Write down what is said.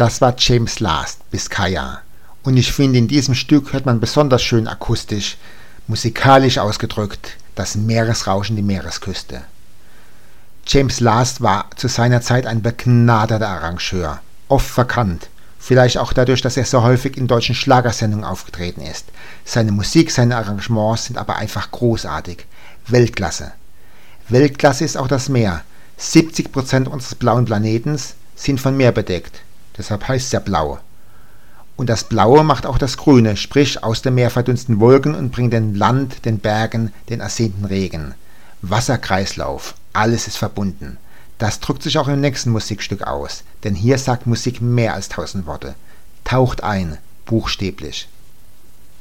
Das war James Last, Biscaya. Und ich finde, in diesem Stück hört man besonders schön akustisch, musikalisch ausgedrückt, das Meeresrauschen, die Meeresküste. James Last war zu seiner Zeit ein begnadeter Arrangeur, oft verkannt, vielleicht auch dadurch, dass er so häufig in deutschen Schlagersendungen aufgetreten ist. Seine Musik, seine Arrangements sind aber einfach großartig. Weltklasse. Weltklasse ist auch das Meer. 70% unseres blauen Planetens sind von Meer bedeckt. Deshalb heißt es ja blau. Und das Blaue macht auch das Grüne, sprich aus dem Meer verdunsten Wolken und bringt den Land, den Bergen, den ersehnten Regen. Wasserkreislauf, alles ist verbunden. Das drückt sich auch im nächsten Musikstück aus, denn hier sagt Musik mehr als 1000 Worte. Taucht ein, buchstäblich.